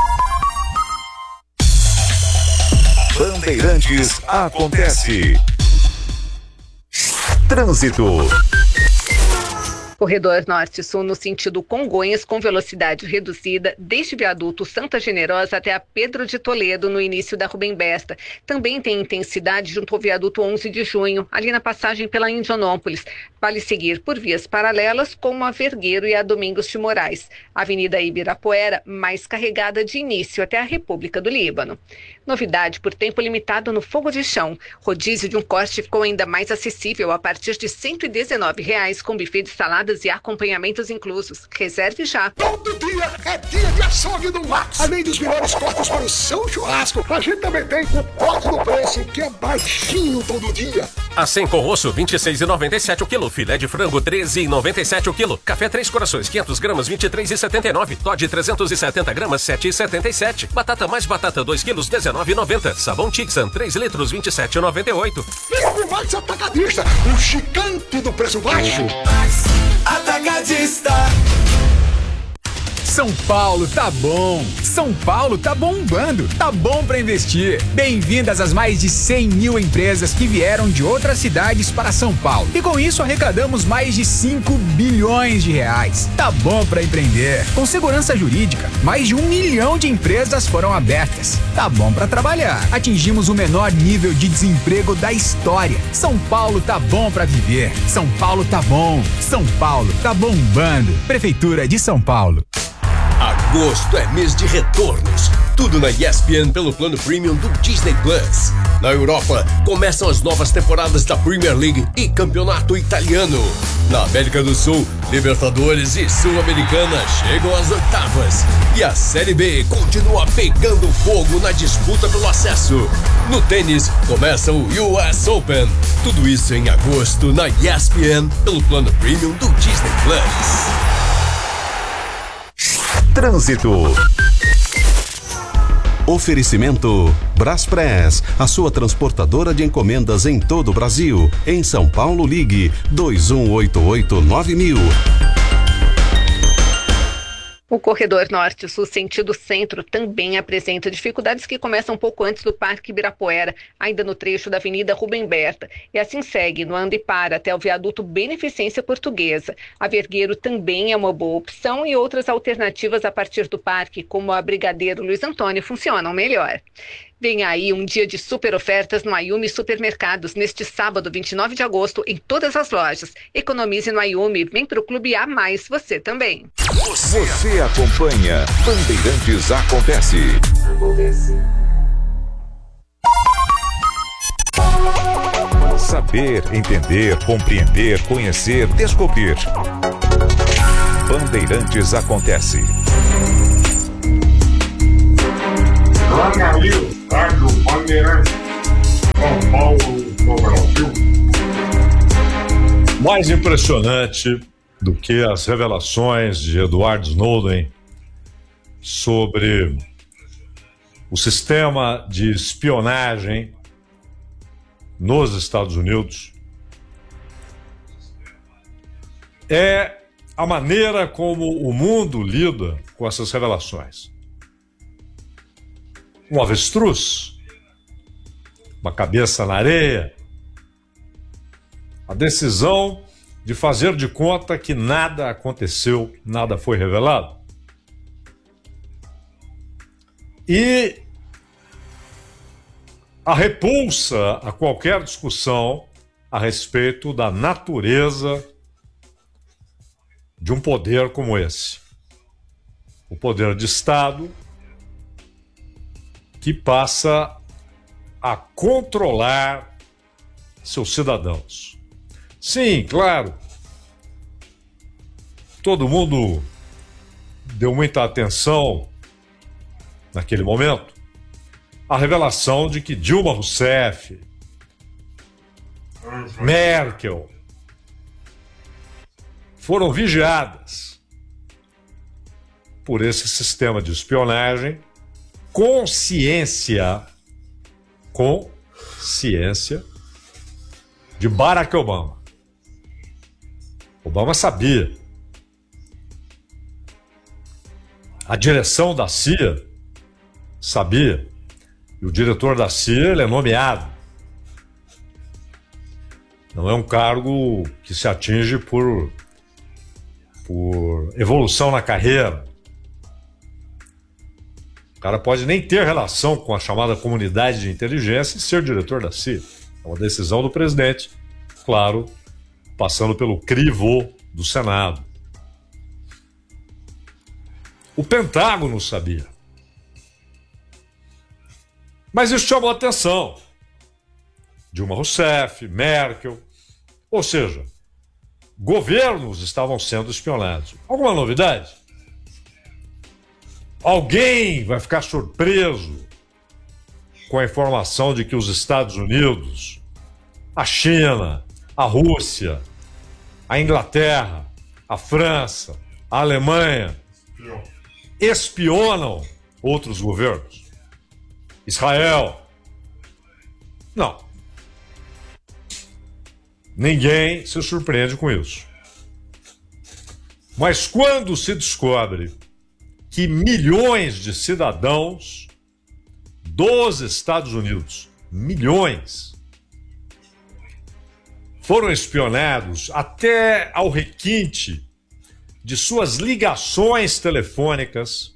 Bandeirantes acontece. Trânsito. Corredor Norte-Sul no sentido Congonhas com velocidade reduzida desde o viaduto Santa Generosa até a Pedro de Toledo no início da Rubem Besta. Também tem intensidade junto ao viaduto onze de junho, ali na passagem pela Indianópolis. Vale seguir por vias paralelas como a Vergueiro e a Domingos de Moraes. Avenida Ibirapuera, mais carregada de início até a República do Líbano. Novidade por tempo limitado no fogo de chão. Rodízio de um corte ficou ainda mais acessível a partir de cento e dezenove reais com buffet de saladas e acompanhamentos inclusos. Reserve já. Todo dia é dia de açougue do Max. Além dos melhores cortes para o seu churrasco, a gente também tem o corte do preço, que é baixinho todo dia. Assim com osso, vinte e seis reais e noventa e sete centavos o quilo. Filé de frango, treze reais e noventa e sete centavos o quilo. Café Três Corações, quinhentas gramas, vinte e três reais e setenta e nove centavos. Todd, trezentas e setenta gramas, sete reais e setenta e sete centavos. Batata mais batata, dois quilos, dezenove reais e noventa centavos. Sabão Tixan, três litros, vinte e sete reais e noventa e oito centavos. Vivo mais atacadista, um gigante do preço baixo. Atacadista. São Paulo tá bom, São Paulo tá bombando, tá bom pra investir. Bem-vindas às mais de cem mil empresas que vieram de outras cidades para São Paulo. E com isso arrecadamos mais de cinco bilhões de reais. Tá bom pra empreender. Com segurança jurídica, mais de um milhão de empresas foram abertas. Tá bom pra trabalhar. Atingimos o menor nível de desemprego da história. São Paulo tá bom pra viver. São Paulo tá bom. São Paulo tá bombando. Prefeitura de São Paulo. Agosto é mês de retornos. Tudo na E S P N pelo plano premium do Disney Plus. Na Europa, começam as novas temporadas da Premier League e Campeonato Italiano. Na América do Sul, Libertadores e Sul-Americana chegam às oitavas. E a Série B continua pegando fogo na disputa pelo acesso. No tênis, começa o U S Open. Tudo isso em agosto na E S P N pelo plano premium do Disney Plus. Trânsito. Oferecimento Braspress, a sua transportadora de encomendas em todo o Brasil. Em São Paulo, ligue dois um oito oito nove mil. O corredor norte-sul sentido centro também apresenta dificuldades que começam um pouco antes do Parque Ibirapuera, ainda no trecho da Avenida Rubem Berta, e assim segue no anda e para até o viaduto Beneficência Portuguesa. A Vergueiro também é uma boa opção e outras alternativas a partir do parque, como a Brigadeiro Luiz Antônio, funcionam melhor. Vem aí um dia de super ofertas no Ayumi Supermercados neste sábado, vinte e nove de agosto, em todas as lojas. Economize no Ayumi, vem pro Clube A mais, você também. Você acompanha Bandeirantes Acontece. Acontece. Saber, entender, compreender, conhecer, descobrir. Bandeirantes Acontece. Jornalismo, Rádio Bandeirantes, São Paulo, no Brasil. Mais impressionante do que as revelações de Edward Snowden sobre o sistema de espionagem nos Estados Unidos é a maneira como o mundo lida com essas revelações. Um avestruz, uma cabeça na areia, a decisão de fazer de conta que nada aconteceu, nada foi revelado. E a repulsa a qualquer discussão a respeito da natureza de um poder como esse. O poder de Estado que passa a controlar seus cidadãos. Sim, claro, todo mundo deu muita atenção naquele momento à revelação de que Dilma Rousseff, Merkel, foram vigiadas por esse sistema de espionagem com ciência, com ciência de Barack Obama. Obama sabia. A direção da C I A sabia. E o diretor da C I A ele é nomeado. Não é um cargo que se atinge por, por evolução na carreira. O cara pode nem ter relação com a chamada comunidade de inteligência e ser diretor da C I A. É uma decisão do presidente, claro, passando pelo crivo do Senado. O Pentágono sabia. Mas isso chamou a atenção. Dilma Rousseff, Merkel, ou seja, governos estavam sendo espionados. Alguma novidade? Alguém vai ficar surpreso com a informação de que os Estados Unidos, a China, a Rússia, a Inglaterra, a França, a Alemanha espionam outros governos? Israel? Não. Ninguém se surpreende com isso. Mas quando se descobre que milhões de cidadãos dos Estados Unidos, milhões, foram espionados até ao requinte de suas ligações telefônicas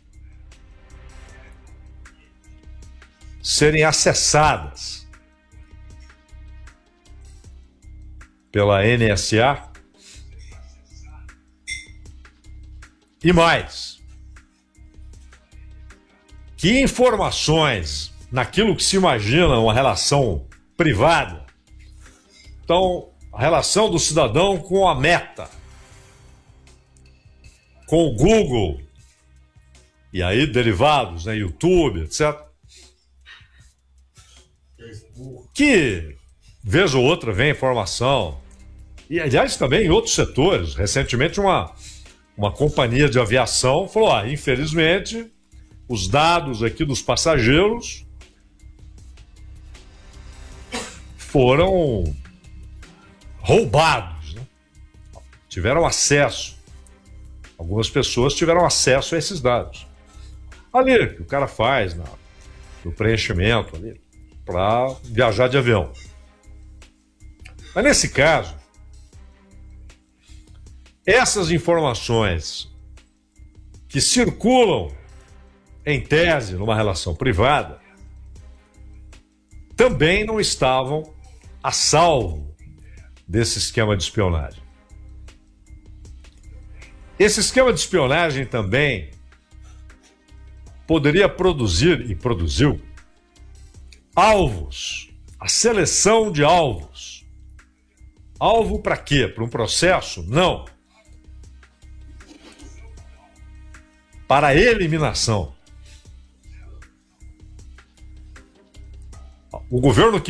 serem acessadas pela N S A e mais. Que informações, naquilo que se imagina uma relação privada, então, a relação do cidadão com a Meta, com o Google, e aí derivados, né, YouTube, etcétera, que, vez ou outra, vem informação, e aliás também em outros setores. Recentemente uma, uma companhia de aviação falou, ah, infelizmente, os dados aqui dos passageiros foram roubados, né? Tiveram acesso Algumas pessoas tiveram acesso a esses dados. Ali, que o cara faz na, no preenchimento ali, para viajar de avião. Mas nesse caso, essas informações que circulam em tese numa relação privada também não estavam a salvo desse esquema de espionagem. Esse esquema de espionagem também poderia produzir, e produziu, alvos, a seleção de alvos. Alvo para quê? Para um processo? Não. Para a eliminação. O governo que